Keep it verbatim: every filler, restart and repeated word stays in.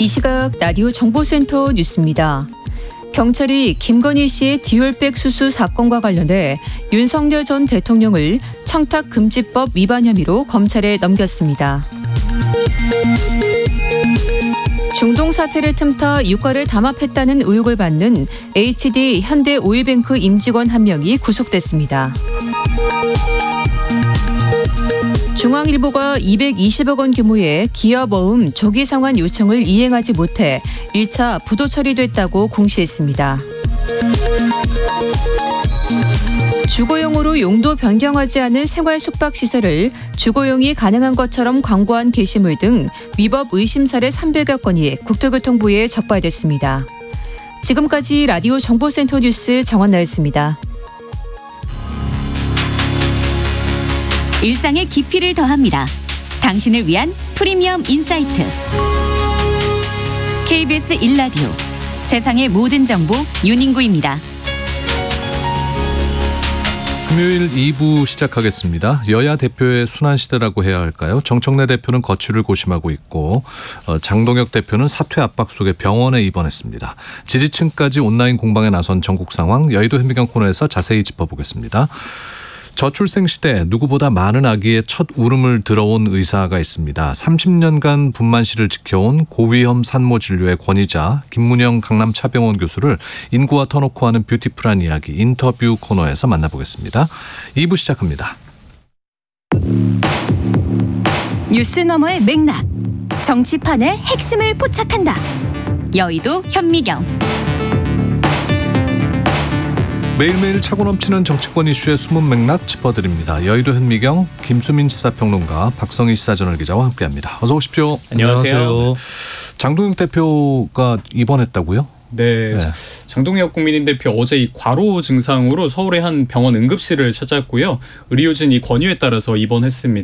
이 시각 라디오 정보센터 뉴스입니다. 경찰이 김건희 씨의 디올백 수수 사건과 관련해 윤석열 전 대통령을 청탁금지법 위반 혐의로 검찰에 넘겼습니다. 중동 사태를 틈타 유가를 담합했다는 의혹을 받는 에이치디 현대오일뱅크 임직원 한 명이 구속됐습니다. 중앙일보가 이백이십억 원 규모의 기업어음 조기 상환 요청을 이행하지 못해 일 차 부도 처리됐다고 공시했습니다. 주거용으로 용도 변경하지 않은 생활 숙박시설을 주거용이 가능한 것처럼 광고한 게시물 등 위법 의심 사례 삼백여 건이 국토교통부에 적발됐습니다. 지금까지 라디오 정보센터 뉴스 정원나였습니다. 일상의 깊이를 더합니다. 당신을 위한 프리미엄 인사이트. 케이비에스 일 라디오 세상의 모든 정보 윤인구입니다. 금요일 이 부 시작하겠습니다. 여야 대표의 순환시대라고 해야 할까요? 정청래 대표는 거취를 고심하고 있고 장동혁 대표는 사퇴 압박 속에 병원에 입원했습니다. 지지층까지 온라인 공방에 나선 전국 상황 여의도 현미경 코너에서 자세히 짚어보겠습니다. 저출생 시대 누구보다 많은 아기의 첫 울음을 들어온 의사가 있습니다. 삼십 년간 분만실을 지켜온 고위험 산모 진료의 권위자 김문영 강남차병원 교수를 인구와 터놓고 하는 뷰티풀한 이야기 인터뷰 코너에서 만나보겠습니다. 이 부 시작합니다. 뉴스 너머의 맥락, 정치판의 핵심을 포착한다. 여의도 현미경. 매일매일 차고 넘치는 정치권 이슈의 숨은 맥락 짚어드립니다. 여의도 현미경 김수민 시사평론가 박성희 시사저널 기자와 함께합니다. 어서 오십시오. 안녕하세요. 장동혁 대표가 입원했다고요? 네, 네. 장동혁 국민의힘 대표 어제 이 과로 증상으로 서울의 한 병원 응급실을 찾았고요. 의료진이 권유에 따라서 입원했습니다.